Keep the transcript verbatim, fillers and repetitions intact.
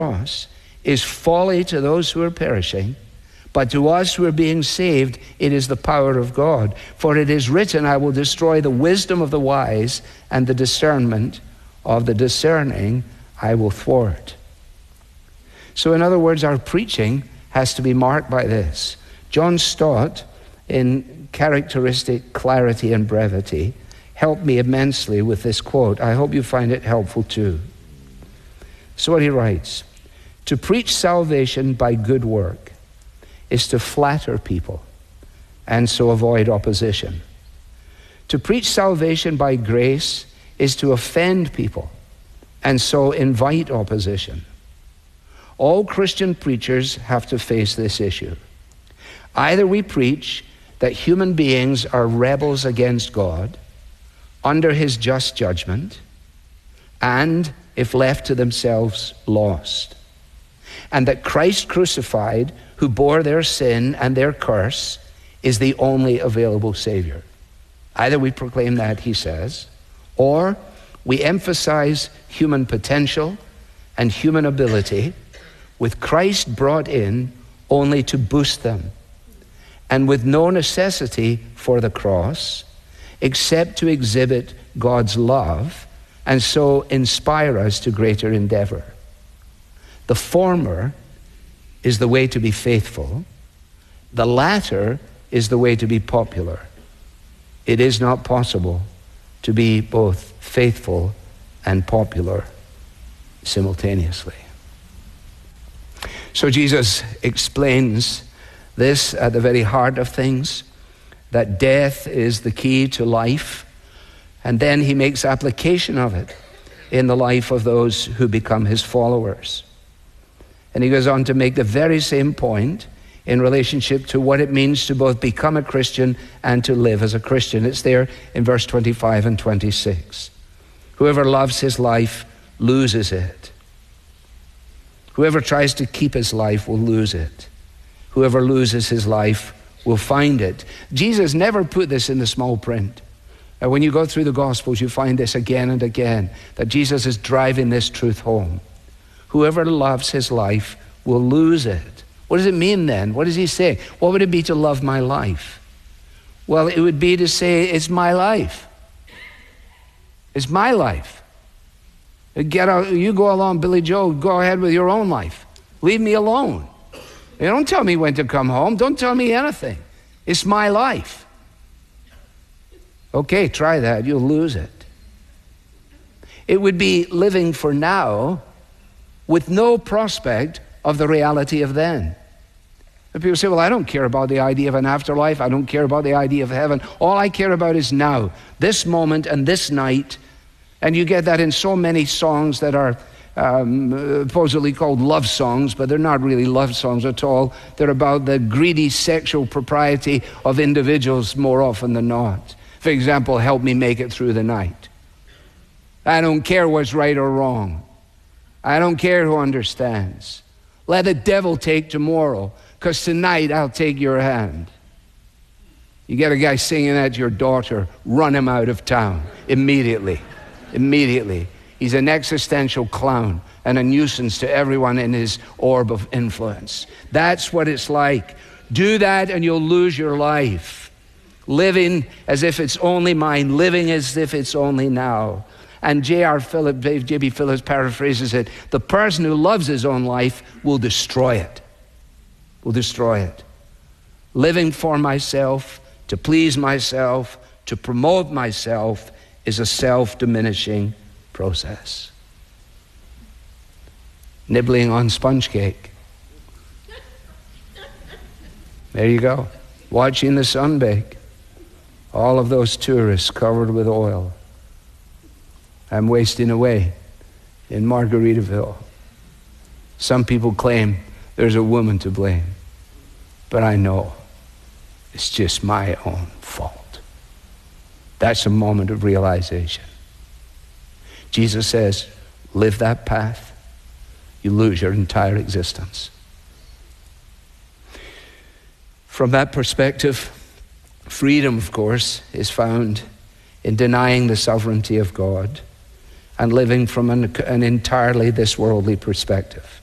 cross is folly to those who are perishing, but to us who are being saved, it is the power of God. For it is written, I will destroy the wisdom of the wise, and the discernment of the discerning I will thwart. So in other words, our preaching has to be marked by this. John Stott, in characteristic clarity and brevity, helped me immensely with this quote. I hope you find it helpful too. So what he writes, to preach salvation by good work is to flatter people and so avoid opposition. To preach salvation by grace is to offend people and so invite opposition. All Christian preachers have to face this issue. Either we preach that human beings are rebels against God, under his just judgment, and, if left to themselves, lost. And that Christ crucified, who bore their sin and their curse, is the only available Savior. Either we proclaim that, he says, or we emphasize human potential and human ability, with Christ brought in only to boost them, and with no necessity for the cross, except to exhibit God's love and so inspire us to greater endeavor. The former is the way to be faithful. The latter is the way to be popular. It is not possible to be both faithful and popular simultaneously. So Jesus explains this at the very heart of things, that death is the key to life, and then he makes application of it in the life of those who become his followers. And he goes on to make the very same point in relationship to what it means to both become a Christian and to live as a Christian. It's there in verse twenty-five and twenty-six. Whoever loves his life loses it. Whoever tries to keep his life will lose it. Whoever loses his life will find it. Jesus never put this in the small print. Uh, when you go through the Gospels, you find this again and again, that Jesus is driving this truth home. Whoever loves his life will lose it. What does it mean then? What does he say? What would it be to love my life? Well, it would be to say, it's my life. It's my life. Get out, you go along, Billy Joe, go ahead with your own life. Leave me alone. You don't tell me when to come home. Don't tell me anything. It's my life. Okay, try that. You'll lose it. It would be living for now with no prospect of the reality of then. And people say, well, I don't care about the idea of an afterlife. I don't care about the idea of heaven. All I care about is now, this moment and this night. And you get that in so many songs that are Um, supposedly called love songs, but they're not really love songs at all. They're about the greedy sexual propriety of individuals more often than not. For example, help me make it through the night. I don't care what's right or wrong. I don't care who understands. Let the devil take tomorrow, because tonight I'll take your hand. You get a guy singing that to your daughter, run him out of town immediately. Immediately. He's an existential clown and a nuisance to everyone in his orb of influence. That's what it's like. Do that and you'll lose your life. Living as if it's only mine, living as if it's only now. And J R Phillips, J B Phillips paraphrases it, the person who loves his own life will destroy it. Will destroy it. Living for myself, to please myself, to promote myself is a self-diminishing process. Nibbling on sponge cake. There you go. Watching the sun bake. All of those tourists covered with oil. I'm wasting away in Margaritaville. Some people claim there's a woman to blame, but I know it's just my own fault. That's a moment of realization. Jesus says, live that path, you lose your entire existence. From that perspective, freedom, of course, is found in denying the sovereignty of God and living from an, an entirely this worldly perspective.